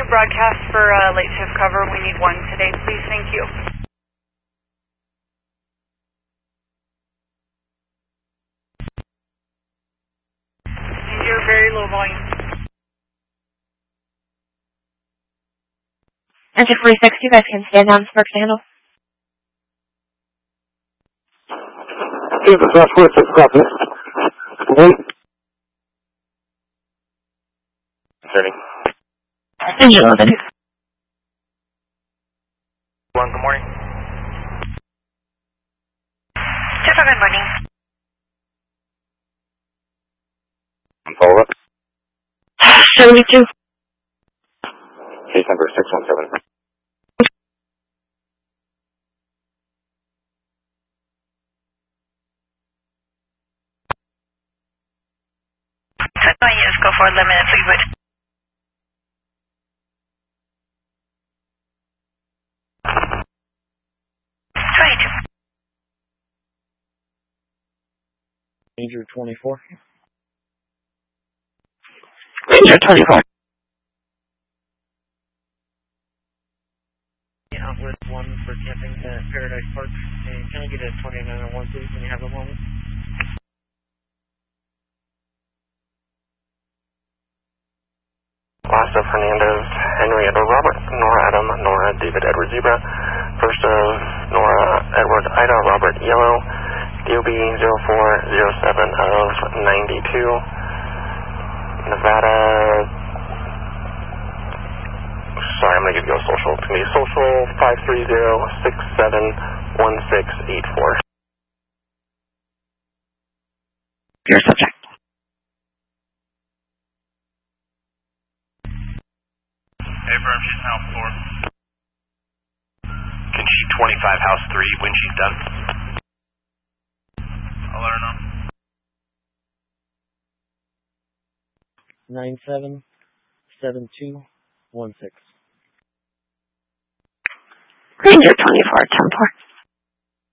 broadcast for late shift cover. We need one today, please. Thank you. You're very low volume. Enter 46, you guys can stand down, Sparks to handle. Yeah, that's 46, copy. Wait. Starting. Engine loaded. Good morning. Just good morning. Follow up. 72. Case number 617. Yes, go for 11 if we would. Ranger 24. Ranger 24. Outlet 1 for camping at Paradise Park. And can I get a 2901 please when you have a moment? Last of Hernandez, Henrietta Robert, Nora Adam, Nora David Edward Zebra. First of Nora Edward Ida Robert Yellow. DOB 0407 of 92. Nevada. Sorry, I'm going to give you a social. It's going to be social 530-671684. Your subject. Affirm, she's in house 4. Can she 25 house 3 when she's done? I'll let her know. 977216. Ranger 24, 10-4.